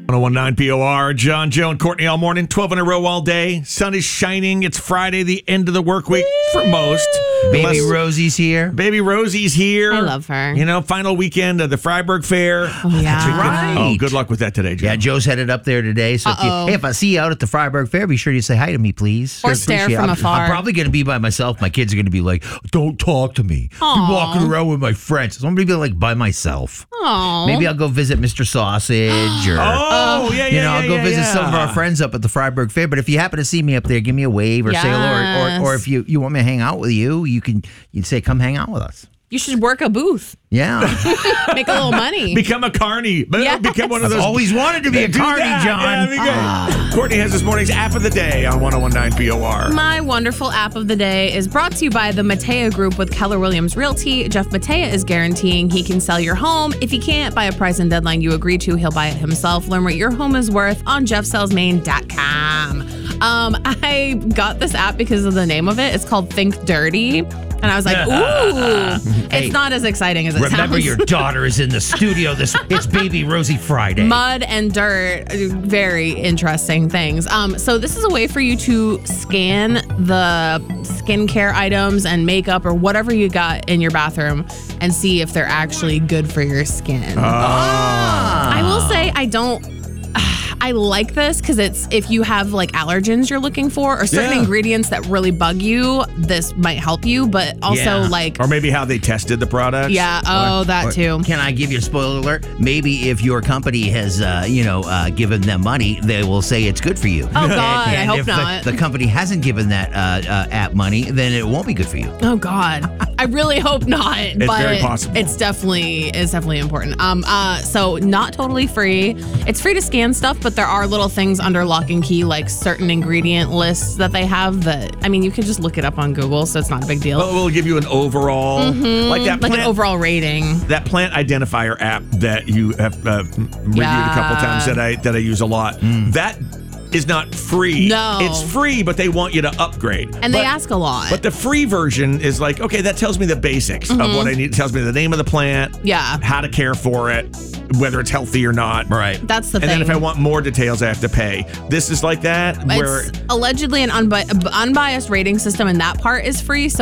1019 POR, John, Joe, and Courtney all morning, 12 in a row all day. Sun is shining. It's Friday, the end of the work week for most. Baby Rosie's here. Baby Rosie's here. I love her. You know, final weekend of the Freiburg Fair. Oh, yeah. Right. Oh, good luck with that today, Joe. Yeah, Joe's headed up there today. So if I see you out at the Freiburg Fair, be sure you say hi to me, please. Or stare from afar. I'm probably going to be by myself. My kids are going to be like, don't talk to me. I'm walking around with my friends. So I'm going to be like by myself. Aww. Maybe I'll go visit Mr. Sausage or I'll go visit some of our friends up at the Freiburg Fair. But if you happen to see me up there, give me a wave or say hello. Or if you want me to hang out with you, you'd say, come hang out with us. You should work a booth. Yeah. Make a little money. Become a carny. Yes. Become one of those. I've always wanted to be a Do carny, that. John. Yeah, that'd be good. Courtney has this morning's app of the day on 1019 POR. My wonderful app of the day is brought to you by the Matea Group with Keller Williams Realty. Jeff Matea is guaranteeing he can sell your home. If he can't buy a price and deadline you agree to, he'll buy it himself. Learn what your home is worth on jeffsellsmaine.com. I got this app because of the name of it. It's called Think Dirty. And I was like, ooh, it's not as exciting as it sounds. Remember, your daughter is in the studio. It's Baby Rosie Friday. Mud and dirt, very interesting things. So this is a way for you to scan the skincare items and makeup or whatever you got in your bathroom and see if they're actually good for your skin. I will say I like this because it's if you have like allergens you're looking for or certain ingredients that really bug you, this might help you, but also like... Or maybe how they tested the product. Yeah, that too. Can I give you a spoiler alert? Maybe if your company has, given them money, they will say it's good for you. Oh, God, and I hope if not. the company hasn't given that app money, then it won't be good for you. Oh, God. I really hope not. It's but very possible. It's definitely important. So not totally free. It's free to scan stuff, but there are little things under lock and key, like certain ingredient lists that they have that, I mean, you can just look it up on Google, so it's not a big deal. Well, we'll give you an overall, like an overall rating. That plant identifier app that you have reviewed a couple times that I use a lot. That is not free. No. It's free, but they want you to upgrade. And they ask a lot. But the free version is like, okay, that tells me the basics of what I need. It tells me the name of the plant, how to care for it, whether it's healthy or not. Right. That's the thing. And then if I want more details, I have to pay. This is like that. It's allegedly an unbiased rating system, and that part is free. So